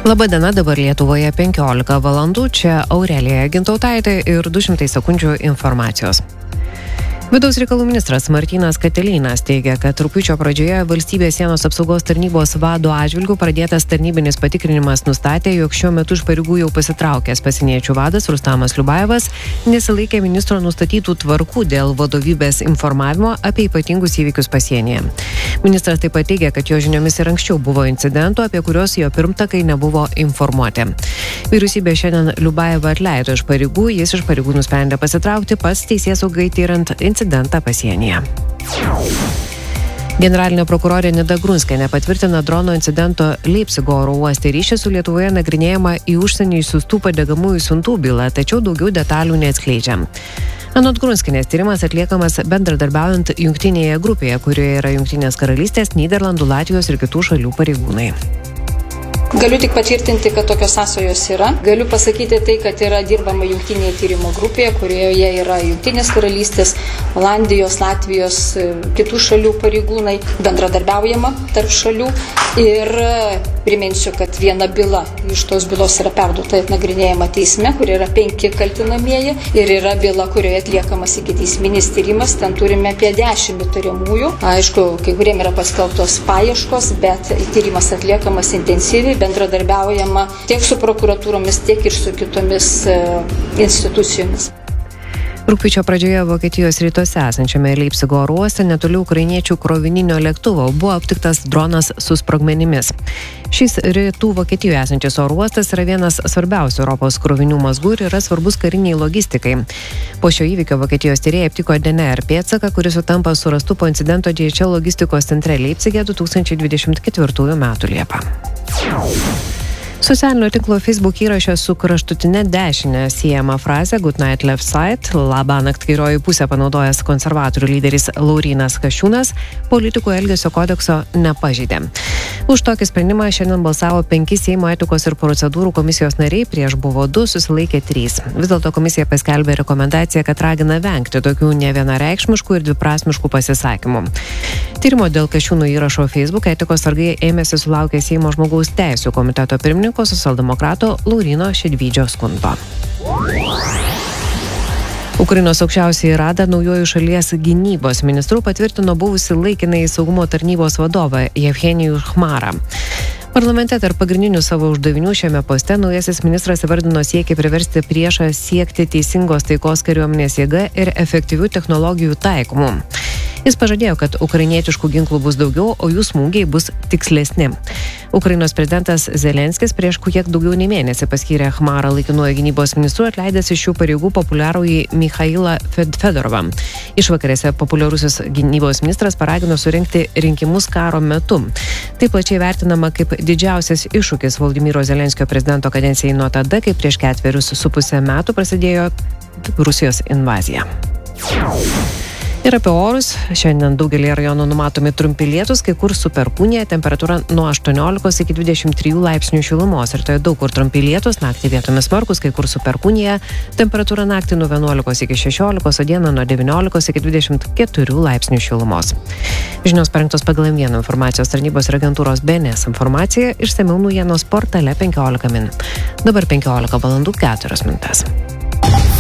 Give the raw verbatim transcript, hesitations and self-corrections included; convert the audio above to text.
Labadiena, dabar Lietuvoje penkiolika valandų, čia Aurelija Gintautaitė ir du šimtai sekundžių informacijos. Vidaus reikalų ministras Martynas Katelynas teigia, kad rugpjūčio pradžioje valstybės sienos apsaugos tarnybos vado atžvilgiu pradėtas tarnybinis patikrinimas nustatė, jog šiuo metu iš pareigų jau pasitraukęs pasieniečių vadas Rustamas Liubajevas nesilaikė ministro nustatytų tvarkų dėl vadovybės informavimo apie ypatingus įvykius pasienyje. Ministras taip pat teigia, kad jo žiniomis ir anksčiau buvo incidentų, apie kuriuos jo pirmtakai nebuvo informuoti. Vyriausybė šiandien Liubajevą atleido iš pareigų, jis iš pareigų nusprendė pasitraukti pats teisėsaugai tyrant incidentą pasienyje. Generalinė prokurorė Nida Grunskienė patvirtina drono incidento Leipzigo oro uoste ryšį su Lietuvoje nagrinėjama į užsienį išsiųstų padegamųjų siuntų bylą, tačiau daugiau detalių neatskleidžia. Anot Grunskienės tyrimas atliekamas bendradarbiaujant jungtinėje grupėje, kurioje yra Jungtinės karalystės, Nyderlandų, Latvijos ir kitų šalių pareigūnai. Galiu tik patvirtinti, kad tokios sąsajos yra. Galiu pasakyti tai, kad yra dirbama jungtinėje tyrimo grupėje, kurioje yra Jungtinės karalystės, Olandijos, Latvijos, kitų šalių pareigūnai, bendradarbiaujama tarp šalių. Ir priminsiu, kad viena byla iš tos bylos yra perduota nagrinėjama teisme, kur yra penki kaltinamieji, ir yra byla, kurioje atliekamas ikiteisminis tyrimas. Ten turime apie dešimt įtariamųjų. Aišku, kai kuriem yra paskelbtos paieškos, bet tyrimas atliekamas intensyviai, bendradarbiaujama tiek su prokuratūromis, tiek ir su kitomis institucijomis. Rugpjūčio pradžioje Vokietijos rytuose esančiame Leipzigo oro uoste netoli ukrainiečių krovininio lėktuvo buvo aptiktas dronas su sprogmenimis. Šis rytų Vokietijoje esančias oro uostas yra vienas svarbiausių Europos krovinių mazgų ir yra svarbus kariniai logistikai. Po šio įvykio Vokietijos tyrėjai aptiko D N R pėdsaką, kuris sutampa su rastu po incidento D H L logistikos centre Leipzige du tūkstančiai dvidešimt ketvirtųjų metų Liepą. Socialinio tinklo Facebook įraše su kraštutine dešinė siejama frazė Good night left side, labąnakt kairioji pusė panaudojęs konservatorių lyderis Laurynas Kasčiūnas, politikų elgesio kodekso nepažeidė. Už tokį sprendimą šiandien balsavo penki Seimo etikos ir procedūrų komisijos nariai, prieš buvo du, susilaikė trys. Vis dėlto komisija paskelbė rekomendaciją, kad ragina vengti tokių nevienareikšmiškų ir dviprasmiškų pasisakymų. Tyrimo dėl Kasčiūno įrašo Facebook etikos sargai ėmėsi sulaukė Seimo žmogaus teisių komiteto pirmininko socialdemokrato Lauryno Šedvydžio skundo. Ukrainos aukščiausioji rada naujojų šalies gynybos ministrų patvirtino buvusi laikinai saugumo tarnybos vadovą Jevgenijų Chmarą. Parlamente tarp pagrindinių savo uždavinių šiame poste naujasis ministras įvardino siekį priversti priešą siekti teisingos taikos kariuomenės jėga ir efektyvių technologijų taikomų. Jis pažadėjo, kad ukrainietiškų ginklų bus daugiau, o jų smūgiai bus tikslesni. Ukrainos prezidentas Zelenskis prieš kiek daugiau nei mėnesį paskyrė Chmarą laikinuoju gynybos ministru, atleidęs iš šių pareigų populiarųjį Michailą Fedorovą. Išvakarėse populiarusis gynybos ministras paragino surengti rinkimus karo metu. Tai plačiai vertinama kaip didžiausias iššūkis Volodymyro Zelenskio prezidento kadencijai nuo tada, kai prieš ketverius su pusę metų prasidėjo Rusijos invazija. Ir apie orus. Šiandien daugelį rajonų numatomi trumpi lietūs, kai kur su perkūnija, temperatūra nuo aštuoniolikos iki dvidešimt trijų laipsnių šilumos. Ir toje daug kur trumpi lietūs, naktį vietomis smarkūs, kai kur su perkūnija, temperatūra naktį nuo vienuolikos iki šešiolikos, o dieną nuo devyniolikos iki dvidešimt keturių laipsnių šilumos. Žinios parengtos pagal M vieną informacijos tarnybos ir agentūros B N S informacija, išsamiau naujienos portale penkiolika min. Dabar penkiolika valandų keturios minutės.